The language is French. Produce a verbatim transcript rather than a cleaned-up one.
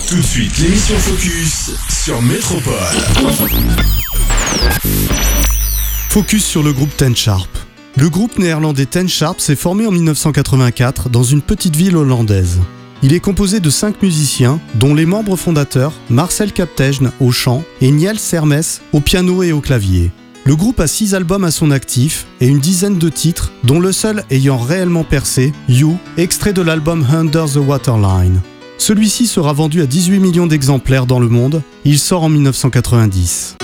Tout de suite, l'émission Focus sur Métropole. Focus sur le groupe Ten Sharp. Le groupe néerlandais Ten Sharp s'est formé en dix-neuf cent quatre-vingt-quatre dans une petite ville hollandaise. Il est composé de cinq musiciens, dont les membres fondateurs Marcel Kapteijn au chant et Niels Hermes au piano et au clavier. Le groupe a six albums à son actif et une dizaine de titres, dont le seul ayant réellement percé, You, extrait de l'album Under the Waterline. Celui-ci sera vendu à dix-huit millions d'exemplaires dans le monde, il sort en dix-neuf cent quatre-vingt-dix.